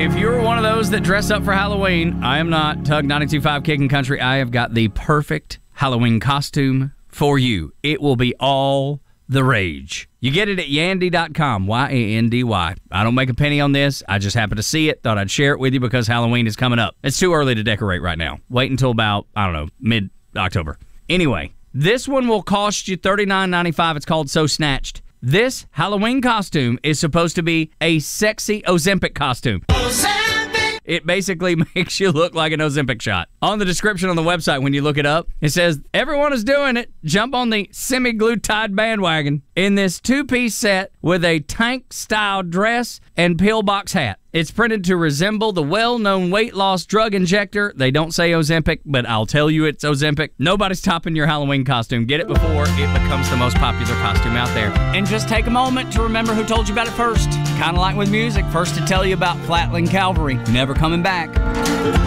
if you're one of those that dress up for Halloween, I am not. Tug 92.5 Kicking Country, I have got the perfect Halloween costume for you. It will be all the rage. You get it at yandy.com, Y-A-N-D-Y. I don't make a penny on this. I just happened to see it. Thought I'd share it with you because Halloween is coming up. It's too early to decorate right now. Wait until about, mid-October. Anyway, this one will cost you $39.95. It's called So Snatched. This Halloween costume is supposed to be a sexy Ozempic costume. It basically makes you look like an Ozempic shot. On the description on the website, when you look it up, it says, everyone is doing it. Jump on the semi-glutide bandwagon in this two-piece set with a tank-style dress and pillbox hat. It's printed to resemble the well-known weight loss drug injector. They don't say Ozempic, but I'll tell you it's Ozempic. Nobody's topping your Halloween costume. Get it before it becomes the most popular costume out there. And just take a moment to remember who told you about it first. Kind of like with music, first to tell you about Flatland Calvary. Never coming back.